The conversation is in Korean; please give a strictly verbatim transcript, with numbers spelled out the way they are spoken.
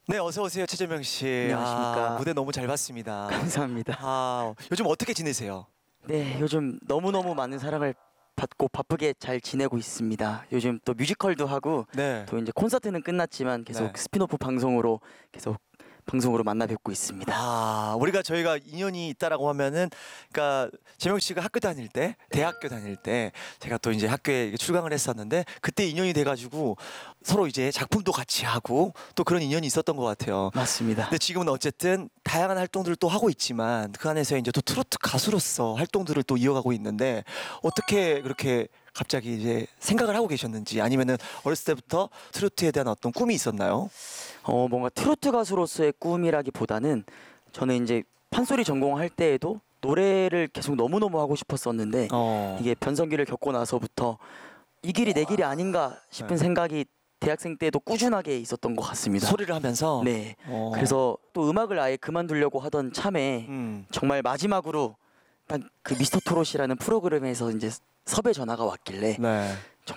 네, 어서 오세요, 최재명 씨. 안녕하십니까. 아, 무대 너무 잘 봤습니다. 감사합니다. 아, 요즘 어떻게 지내세요? 네, 요즘 너무너무 많은 사랑을 받고 바쁘게 잘 지내고 있습니다. 요즘 또 뮤지컬도 하고 네. 또 이제 콘서트는 끝났지만 계속 네. 스피노프 방송으로 계속 방송으로 만나 뵙고 있습니다. 아, 우리가 저희가 인연이 있다라고 하면은, 그러니까 재명 씨가 학교 다닐 때, 대학교 다닐 때, 제가 또 이제 학교에 출강을 했었는데 그때 인연이 돼가지고 서로 이제 작품도 같이 하고 또 그런 인연이 있었던 것 같아요. 맞습니다. 근데 지금은 어쨌든 다양한 활동들을 또 하고 있지만 그 안에서 이제 또 트로트 가수로서 활동들을 또 이어가고 있는데 어떻게 그렇게 갑자기 이제 생각을 하고 계셨는지 아니면은 어렸을 때부터 트로트에 대한 어떤 꿈이 있었나요? 어, 뭔가 트로트 가수로서의 꿈이라기보다는 저는 이제 판소리 전공할 때에도 노래를 계속 너무너무 하고 싶었었는데 어. 이게 변성기를 겪고 나서부터 이 길이 내 길이 아닌가 싶은 네. 생각이 대학생 때도 꾸준하게 있었던 것 같습니다. 소리를 하면서 네. 어. 그래서 또 음악을 아예 그만두려고 하던 참에 음. 정말 마지막으로 딱 그 미스터 트롯이라는 프로그램에서 이제 섭외 전화가 왔길래 네.